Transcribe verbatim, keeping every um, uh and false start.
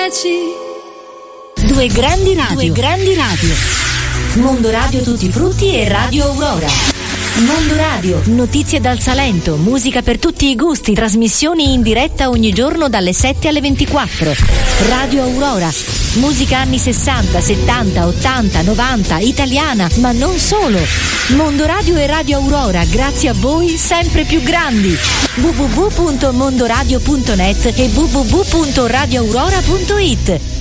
Due grandi radio, due grandi radio. Mondo Radio Tutti i Frutti e Radio Aurora. Mondo Radio, notizie dal Salento, musica per tutti i gusti, trasmissioni in diretta ogni giorno dalle sette alle ventiquattro. Radio Aurora, musica anni sessanta, settanta, ottanta, novanta, italiana, ma non solo. Mondo Radio e Radio Aurora, grazie a voi, sempre più grandi. w w w punto mondoradio punto net e w w w punto radio aurora punto it.